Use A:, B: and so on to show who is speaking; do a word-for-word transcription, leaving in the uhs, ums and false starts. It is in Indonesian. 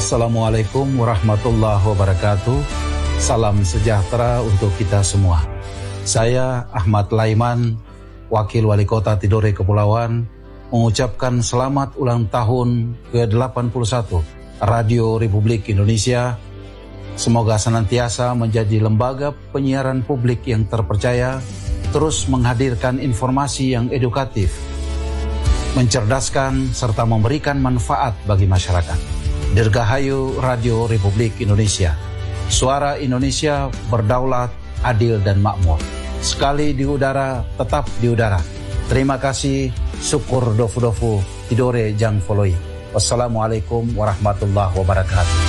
A: Assalamualaikum warahmatullahi wabarakatuh. Salam sejahtera untuk kita semua. Saya Ahmad Laiman, Wakil Wali Kota Tidore Kepulauan, mengucapkan selamat ulang tahun ke delapan puluh satu Radio Republik Indonesia. Semoga senantiasa menjadi lembaga penyiaran publik yang terpercaya, terus menghadirkan informasi yang edukatif, mencerdaskan, serta memberikan manfaat bagi masyarakat. Dirgahayu Radio Republik Indonesia. Suara Indonesia berdaulat, adil dan makmur. Sekali di udara, tetap di udara. Terima kasih, syukur dofu-dofu, tidore jang foloi. Wassalamualaikum warahmatullahi wabarakatuh.